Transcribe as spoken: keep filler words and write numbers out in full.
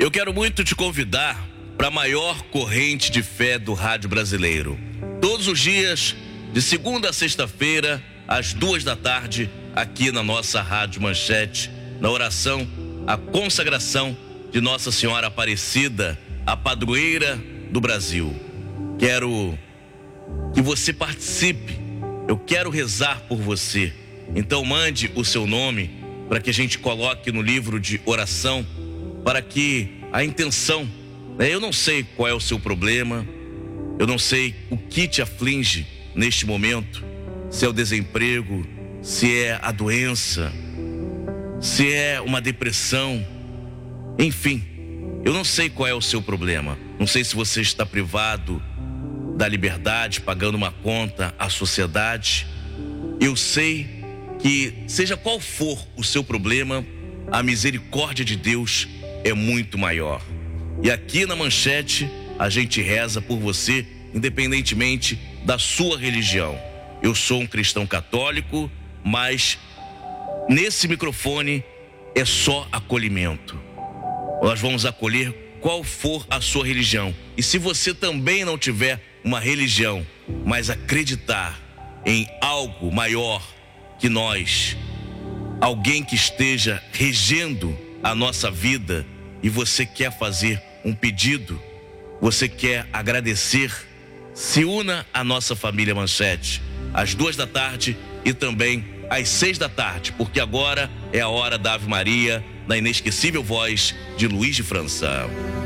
Eu quero muito te convidar para a maior corrente de fé do rádio brasileiro. Todos os dias, de segunda a sexta-feira, às duas da tarde, aqui na nossa Rádio Manchete, na oração, a consagração de Nossa Senhora Aparecida, a padroeira do Brasil. Quero que você participe, eu quero rezar por você. Então mande o seu nome para que a gente coloque no livro de oração, para que a intenção, né? Eu não sei qual é o seu problema, eu não sei o que te aflige neste momento, se é o desemprego, se é a doença, se é uma depressão, enfim, eu não sei qual é o seu problema. Não sei se você está privado da liberdade, pagando uma conta à sociedade. Eu sei que, seja qual for o seu problema, a misericórdia de Deus é muito maior. E aqui na Manchete, a gente reza por você, independentemente da sua religião. Eu sou um cristão católico, mas nesse microfone é só acolhimento. Nós vamos acolher qual for a sua religião. E se você também não tiver uma religião, mas acreditar em algo maior que nós, alguém que esteja regendo a nossa vida, e você quer fazer um pedido, você quer agradecer, se una à nossa família Manchete, às duas da tarde e também às seis da tarde, porque agora é a hora da Ave Maria, na inesquecível voz de Luiz de França.